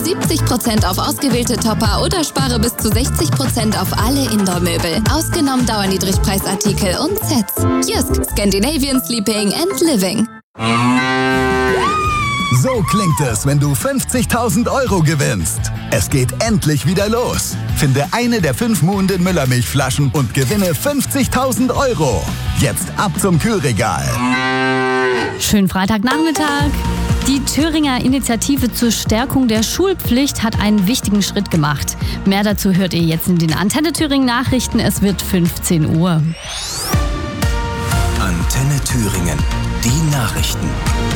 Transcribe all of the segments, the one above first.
70% auf ausgewählte Topper oder spare bis zu 60% auf alle Indoor-Möbel. Ausgenommen Dauerniedrigpreisartikel und Sets. Jysk, Scandinavian Sleeping and Living. So klingt es, wenn du 50.000 € gewinnst. Es geht endlich wieder los. Finde eine der 5 Muhnden Müllermilchflaschen und gewinne 50.000 €. Jetzt ab zum Kühlregal. Schönen Freitagnachmittag. Die Thüringer Initiative zur Stärkung der Schulpflicht hat einen wichtigen Schritt gemacht. Mehr dazu hört ihr jetzt in den Antenne Thüringen Nachrichten. Es wird 15 Uhr. Antenne Thüringen, die Nachrichten.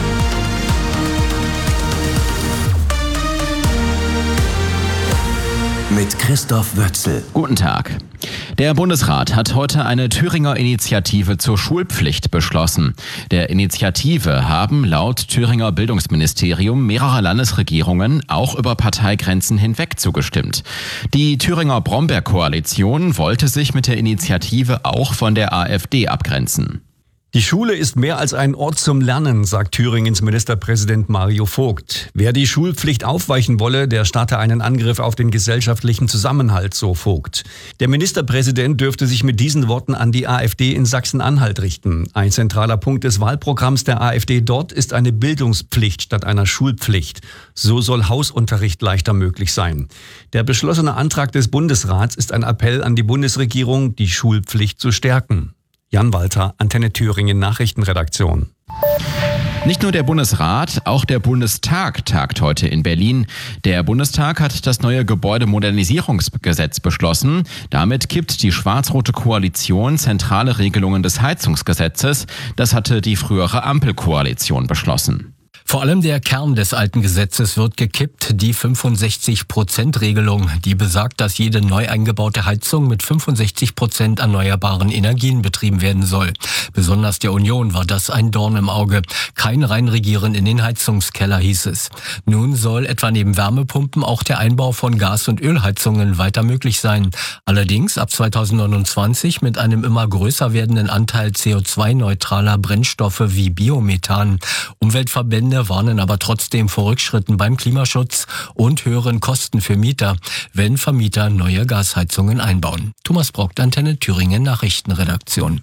Mit Christoph Wötzel. Guten Tag. Der Bundesrat hat heute eine Thüringer Initiative zur Schulpflicht beschlossen. Der Initiative haben laut Thüringer Bildungsministerium mehrere Landesregierungen auch über Parteigrenzen hinweg zugestimmt. Die Thüringer Brombeerkoalition wollte sich mit der Initiative auch von der AfD abgrenzen. Die Schule ist mehr als ein Ort zum Lernen, sagt Thüringens Ministerpräsident Mario Vogt. Wer die Schulpflicht aufweichen wolle, der starte einen Angriff auf den gesellschaftlichen Zusammenhalt, so Vogt. Der Ministerpräsident dürfte sich mit diesen Worten an die AfD in Sachsen-Anhalt richten. Ein zentraler Punkt des Wahlprogramms der AfD dort ist eine Bildungspflicht statt einer Schulpflicht. So soll Hausunterricht leichter möglich sein. Der beschlossene Antrag des Bundesrats ist ein Appell an die Bundesregierung, die Schulpflicht zu stärken. Jan Walter, Antenne Thüringen Nachrichtenredaktion. Nicht nur der Bundesrat, auch der Bundestag tagt heute in Berlin. Der Bundestag hat das neue Gebäudemodernisierungsgesetz beschlossen. Damit kippt die schwarz-rote Koalition zentrale Regelungen des Heizungsgesetzes. Das hatte die frühere Ampelkoalition beschlossen. Vor allem der Kern des alten Gesetzes wird gekippt, die 65%-Regelung, die besagt, dass jede neu eingebaute Heizung mit 65% erneuerbaren Energien betrieben werden soll. Besonders der Union war das ein Dorn im Auge. Kein Reinregieren in den Heizungskeller, hieß es. Nun soll etwa neben Wärmepumpen auch der Einbau von Gas- und Ölheizungen weiter möglich sein. Allerdings ab 2029 mit einem immer größer werdenden Anteil CO2-neutraler Brennstoffe wie Biomethan. Umweltverbände warnen aber trotzdem vor Rückschritten beim Klimaschutz und höheren Kosten für Mieter, wenn Vermieter neue Gasheizungen einbauen. Thomas Brockt, Antenne Thüringen Nachrichtenredaktion.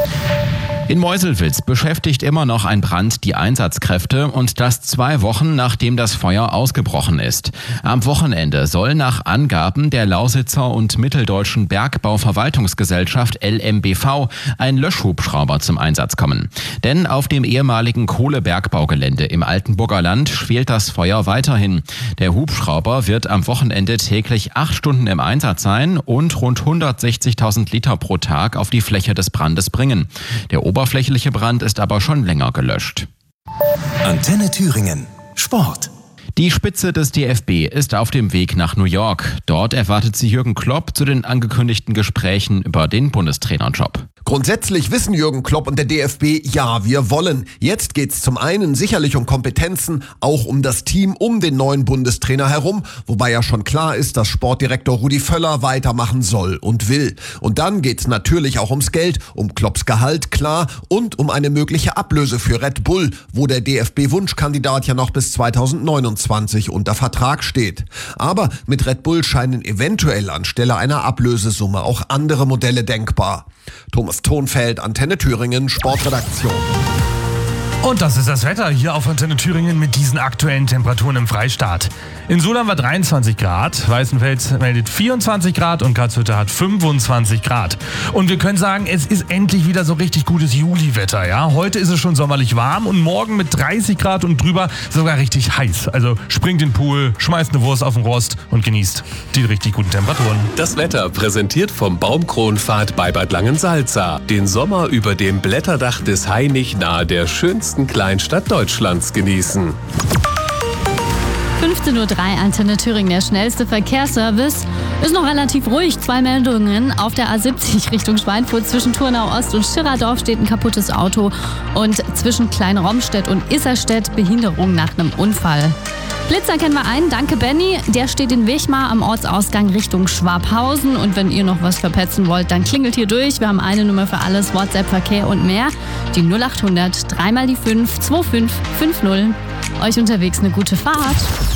In Meuselwitz beschäftigt immer noch ein Brand die Einsatzkräfte und das 2 Wochen, nachdem das Feuer ausgebrochen ist. Am Wochenende soll nach Angaben der Lausitzer und Mitteldeutschen Bergbauverwaltungsgesellschaft LMBV ein Löschhubschrauber zum Einsatz kommen. Denn auf dem ehemaligen Kohlebergbaugelände im Altenburger Land schwelt das Feuer weiterhin. Der Hubschrauber wird am Wochenende täglich 8 Stunden im Einsatz sein und rund 160.000 Liter pro Tag auf die Fläche des Brandes bringen. Der oberflächliche Brand ist aber schon länger gelöscht. Antenne Thüringen. Sport. Die Spitze des DFB ist auf dem Weg nach New York. Dort erwartet sie Jürgen Klopp zu den angekündigten Gesprächen über den Bundestrainerjob. Grundsätzlich wissen Jürgen Klopp und der DFB, ja, wir wollen. Jetzt geht's zum einen sicherlich um Kompetenzen, auch um das Team um den neuen Bundestrainer herum, wobei ja schon klar ist, dass Sportdirektor Rudi Völler weitermachen soll und will. Und dann geht's natürlich auch ums Geld, um Klopps Gehalt, klar, und um eine mögliche Ablöse für Red Bull, wo der DFB-Wunschkandidat ja noch bis 2029 unter Vertrag steht. Aber mit Red Bull scheinen eventuell anstelle einer Ablösesumme auch andere Modelle denkbar. Thomas Thonfeld, Antenne Thüringen, Sportredaktion. Und das ist das Wetter hier auf Antenne Thüringen mit diesen aktuellen Temperaturen im Freistaat. In Suhlern war 23 Grad, Weißenfels meldet 24 Grad und Karlshütte hat 25 Grad. Und wir können sagen, es ist endlich wieder so richtig gutes Juliwetter. Ja? Heute ist es schon sommerlich warm und morgen mit 30 Grad und drüber sogar richtig heiß. Also springt in den Pool, schmeißt eine Wurst auf den Rost und genießt die richtig guten Temperaturen. Das Wetter präsentiert vom Baumkronpfad bei Bad Langensalza. Den Sommer über dem Blätterdach des Hainich nahe der schönsten Kleinstadt Deutschlands genießen. 15:03 Uhr, Antenne Thüringen, der schnellste Verkehrsservice. Ist noch relativ ruhig. 2 Meldungen. Auf der A70 Richtung Schweinfurt zwischen Turnau Ost und Schirradorf steht ein kaputtes Auto. Und zwischen Kleinromstedt und Isserstedt Behinderung nach einem Unfall. Blitzer kennen wir einen, danke Benny. Der steht in Wichmar am Ortsausgang Richtung Schwabhausen. Und wenn ihr noch was verpetzen wollt, dann klingelt hier durch. Wir haben eine Nummer für alles, WhatsApp, Verkehr und mehr. Die 0800 3 mal die 5 2550. Euch unterwegs eine gute Fahrt.